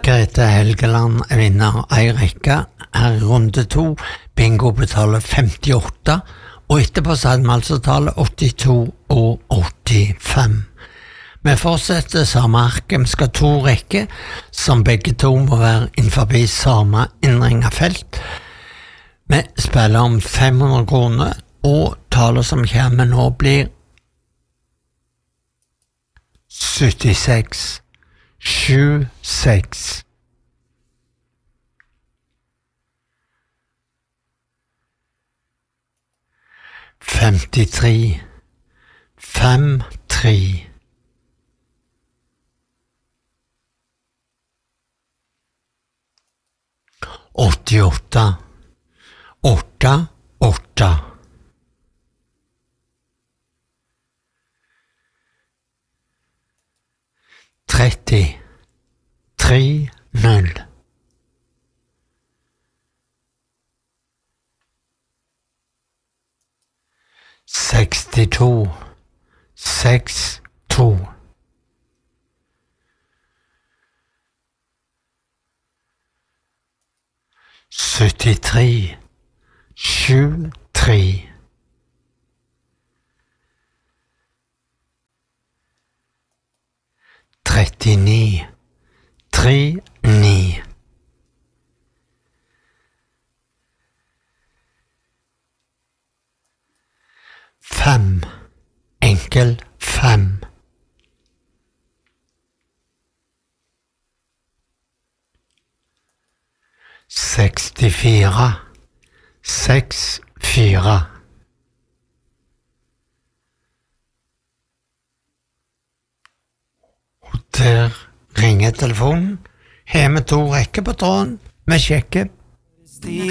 Grete Helgeland vinner ei rekke, her runde 2, bingo betaler 58, og etterpå så hadde vi altså tallet 82 og 85. Vi fortsetter samme ark, vi skal 2 rekker, som begge to må være innenfor samme innringet felt. Vi spiller om 500 kroner, og tallet som kommer nå blir 76, 76. 53, 53. 88, 8, 8. 30, 3, 0. 62, 6, 2. 73, 7, 3. 39, 3, 9. 5, enkel 5. 64, 6, 4. 'Der ringer telefonen. Har vi 2 rekker på tråden. Vi sjekker. The